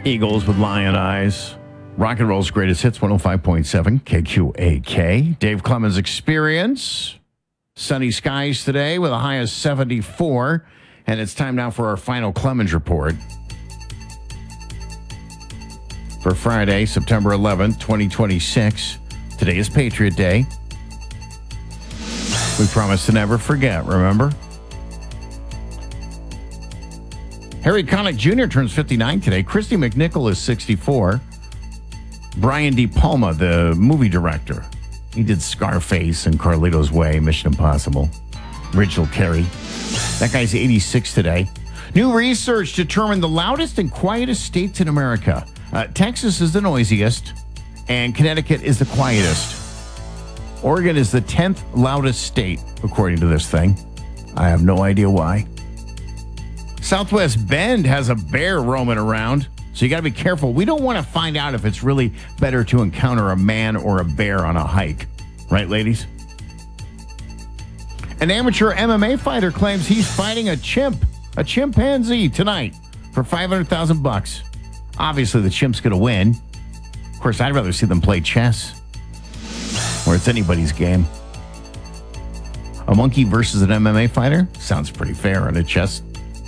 Eagles with Lion Eyes. Rock and Roll's Greatest Hits, 105.7 KQAK. Dave Clemens Experience. Sunny skies today with a high of 74. And it's time now for our final Clemens Report. For Friday, September 11th, 2026. Today is Patriot Day. We promise to never forget, remember? Harry Connick Jr. turns 59 today. Christy McNichol is 64. Brian De Palma, the movie director. He did Scarface and Carlito's Way, Mission Impossible. Rachel Carey. That guy's 86 today. New research determined the loudest and quietest states in America. Texas is the noisiest, and Connecticut is the quietest. Oregon is the 10th loudest state, according to this thing. I have no idea why. Southwest Bend has a bear roaming around, so you got to be careful. We don't want to find out if it's really better to encounter a man or a bear on a hike. Right, ladies? An amateur MMA fighter claims he's fighting a chimpanzee tonight for $500,000. Obviously, the chimp's going to win. Of course, I'd rather see them play chess, where it's anybody's game. A monkey versus an MMA fighter? Sounds pretty fair in a chess